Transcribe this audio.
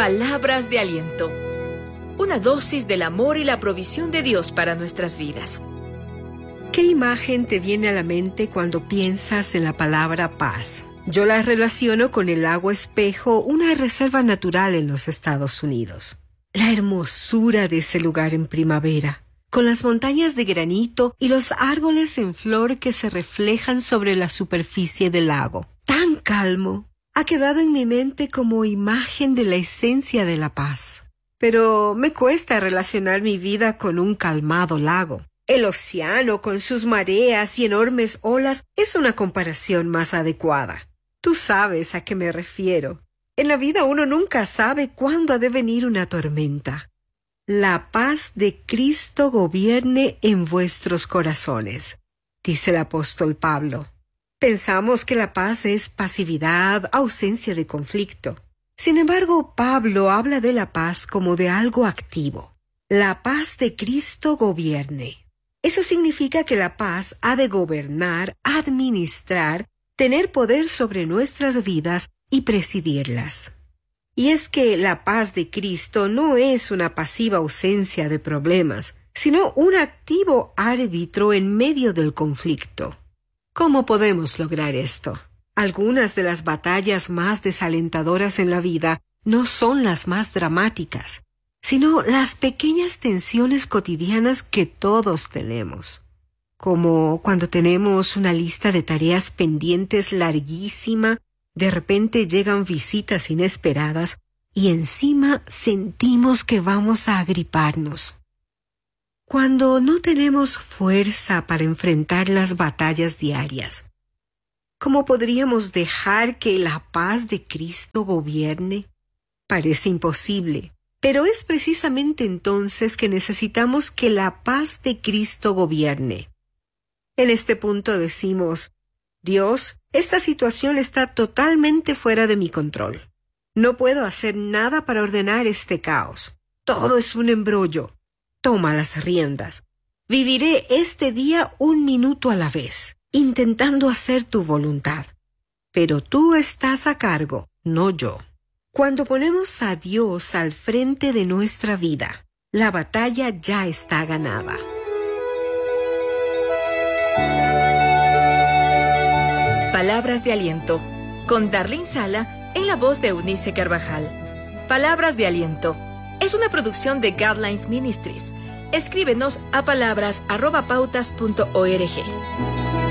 Palabras de aliento. Una dosis del amor y la provisión de Dios para nuestras vidas. ¿Qué imagen te viene a la mente cuando piensas en la palabra paz? Yo la relaciono con el lago Espejo, una reserva natural en los Estados Unidos. La hermosura de ese lugar en primavera, con las montañas de granito y los árboles en flor que se reflejan sobre la superficie del lago. Tan calmo, ha quedado en mi mente como imagen de la esencia de la paz. Pero me cuesta relacionar mi vida con un calmado lago. El océano, con sus mareas y enormes olas, es una comparación más adecuada. Tú sabes a qué me refiero. En la vida uno nunca sabe cuándo ha de venir una tormenta. La paz de Cristo gobierne en vuestros corazones, dice el apóstol Pablo. Pensamos que la paz es pasividad, ausencia de conflicto. Sin embargo, Pablo habla de la paz como de algo activo. La paz de Cristo gobierne. Eso significa que la paz ha de gobernar, administrar, tener poder sobre nuestras vidas y presidirlas. Y es que la paz de Cristo no es una pasiva ausencia de problemas, sino un activo árbitro en medio del conflicto. ¿Cómo podemos lograr esto? Algunas de las batallas más desalentadoras en la vida no son las más dramáticas, sino las pequeñas tensiones cotidianas que todos tenemos. Como cuando tenemos una lista de tareas pendientes larguísima, de repente llegan visitas inesperadas y encima sentimos que vamos a agriparnos. Cuando no tenemos fuerza para enfrentar las batallas diarias, ¿cómo podríamos dejar que la paz de Cristo gobierne? Parece imposible, pero es precisamente entonces que necesitamos que la paz de Cristo gobierne. En este punto decimos: Dios, esta situación está totalmente fuera de mi control. No puedo hacer nada para ordenar este caos. Todo es un embrollo. Toma las riendas. Viviré este día un minuto a la vez, intentando hacer tu voluntad. Pero tú estás a cargo, no yo. Cuando ponemos a Dios al frente de nuestra vida, la batalla ya está ganada. Palabras de aliento, con Darlene Sala en la voz de Eunice Carvajal. Palabras de aliento es una producción de Guidelines Ministries. Escríbenos a palabras@pautas.org.